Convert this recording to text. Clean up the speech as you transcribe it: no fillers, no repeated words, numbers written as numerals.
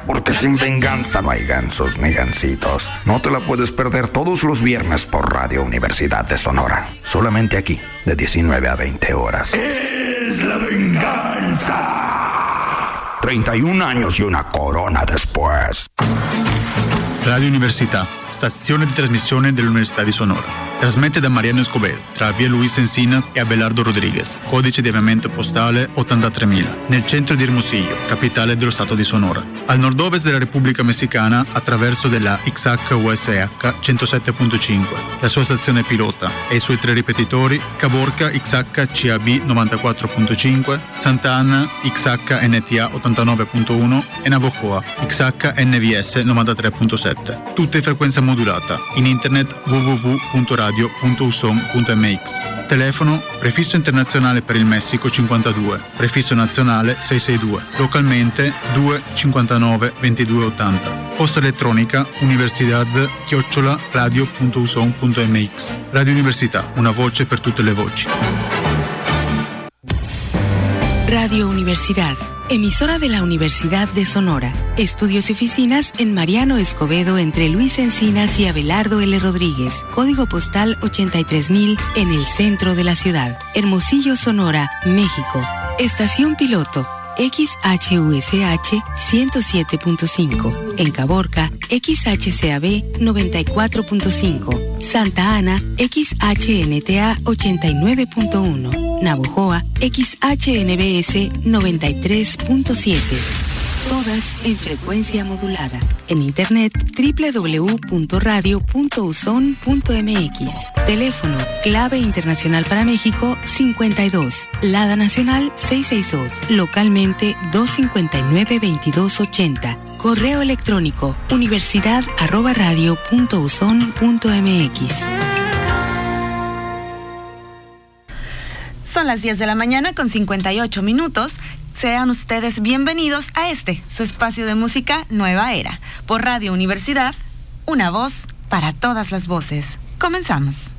porque sin venganza no hay gansos ni gansitos. No te la puedes perder todos los viernes por Radio Universidad de Sonora. Solamente aquí, de 19 a 20 horas. ¡Es la venganza! 31 años y una corona después. Radio Università, stazione di trasmissione dell'Università di Sonora. Trasmette da Mariano Escobedo, tra via Luis Encinas e Abelardo Rodriguez, codice di avviamento postale 83.000, nel centro di Hermosillo, capitale dello stato di Sonora. Al nord-ovest della Repubblica Messicana, attraverso della XH-USH 107.5, la sua stazione pilota e i suoi 3 ripetitori, Caborca XH-CAB 94.5, Santa Ana XH-NTA 89.1 e Navojoa XH-NVS 93.7. Tutte in frequenza modulata, in internet www.radio.usom.mx. Telefono prefisso internazionale per il Messico 52, prefisso nazionale 662, localmente 259 2280. Posta elettronica universidad@radio.usom.mx. Radio Università, una voce per tutte le voci. Radio Universidad, emisora de la Universidad de Sonora. Estudios y oficinas en Mariano Escobedo entre Luis Encinas y Abelardo L. Rodríguez. Código postal 83.000 en el centro de la ciudad. Hermosillo, Sonora, México. Estación piloto XHUSH 107.5. En Caborca, XHCAB 94.5. Santa Ana, XHNTA 89.1. Navojoa, XHNBS 93.7. Todas en frecuencia modulada. En internet www.radio.uson.mx. Teléfono clave internacional para México 52. Lada nacional 662. Localmente 259-2280. Correo electrónico universidad@radio.uson.mx. Son las 10 de la mañana con 58 minutos. Sean ustedes bienvenidos a su espacio de música Nueva Era, por Radio Universidad, una voz para todas las voces. Comenzamos.